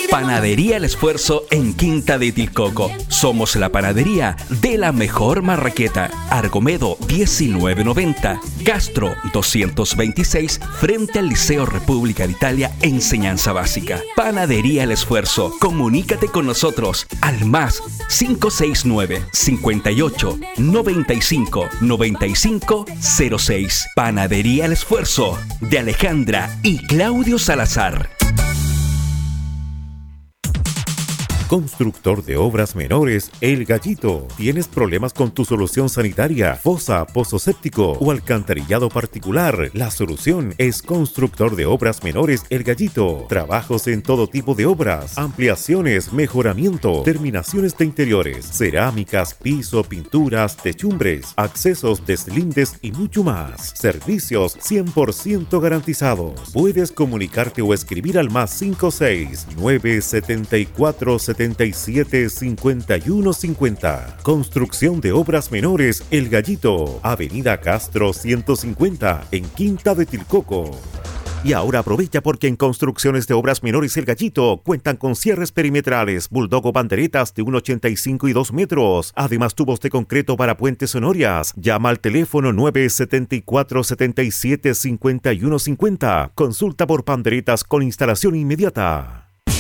Panadería El Esfuerzo en Quinta de Tilcoco. Somos la panadería de la mejor marraqueta. Argomedo 1990, Castro 226, frente al Liceo República de Italia, Enseñanza Básica. Panadería El Esfuerzo. Comunícate con nosotros al más 569 58 95 95 06. Panadería El Esfuerzo de Alejandra y Claudio Salazar. Constructor de obras menores El Gallito. ¿Tienes problemas con tu solución sanitaria, fosa, pozo séptico o alcantarillado particular? La solución es Constructor de Obras Menores El Gallito. Trabajos en todo tipo de obras, ampliaciones, mejoramiento, terminaciones de interiores, cerámicas, piso, pinturas, techumbres, accesos, deslindes y mucho más. Servicios 100% garantizados. Puedes comunicarte o escribir al más 56 974 77 51 50. Construcción de obras menores El Gallito. Avenida Castro 150 en Quinta de Tilcoco. Y ahora aprovecha porque en Construcciones de Obras Menores El Gallito cuentan con cierres perimetrales, bulldog o banderetas de 1,85 y 2 metros. Además, tubos de concreto para puentes sonorias. Llama al teléfono 974 77 51 50. Consulta por banderetas con instalación inmediata.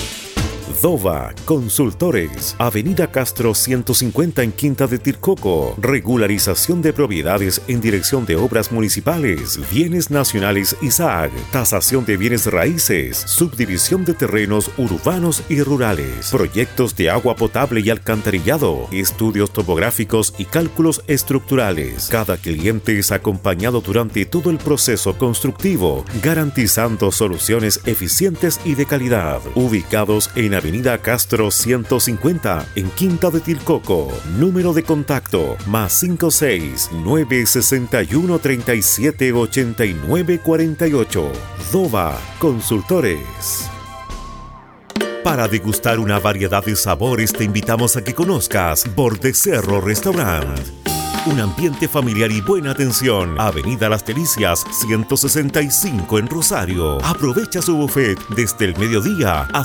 Dova Consultores, Avenida Castro 150 en Quinta de Tilcoco. Regularización de propiedades en dirección de obras municipales, bienes nacionales y SAG, tasación de bienes raíces, subdivisión de terrenos urbanos y rurales, proyectos de agua potable y alcantarillado, estudios topográficos y cálculos estructurales. Cada cliente es acompañado durante todo el proceso constructivo, garantizando soluciones eficientes y de calidad. Ubicados en Avenida Castro 150 en Quinta de Tilcoco. Número de contacto más 56 961 37 89 48. Dova Consultores. Para degustar una variedad de sabores te invitamos a que conozcas Borde Cerro Restaurant. Un ambiente familiar y buena atención. Avenida Las Delicias 165 en Rosario. Aprovecha su buffet desde el mediodía a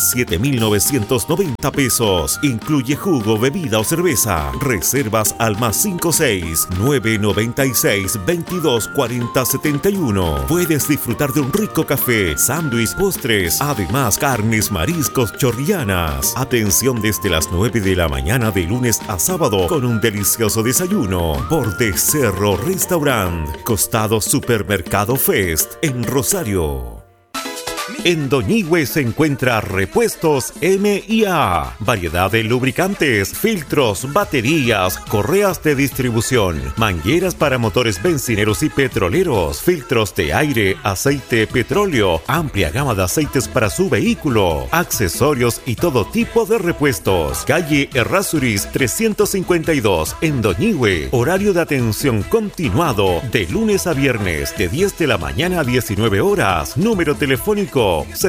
7,990 pesos. Incluye jugo, bebida o cerveza. Reservas al más 56 996 22 40 71. Puedes disfrutar de un rico café, sándwich, postres, además carnes, mariscos, chorrianas. Atención desde las 9 de la mañana de lunes a sábado con un delicioso desayuno. Borde Cerro Restaurant, costado Supermercado Fest en Rosario. En Doñihue se encuentra Repuestos M&A, variedad de lubricantes, filtros, baterías, correas de distribución, mangueras para motores bencineros y petroleros, filtros de aire, aceite, petróleo, amplia gama de aceites para su vehículo, accesorios y todo tipo de repuestos. Calle Errázuriz 352 en Doñihue. Horario de atención continuado de lunes a viernes de 10 de la mañana a 19 horas. Número telefónico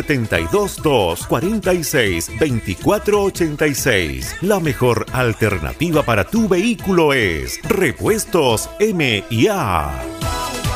722 46 24 86. La mejor alternativa para tu vehículo es Repuestos M&A.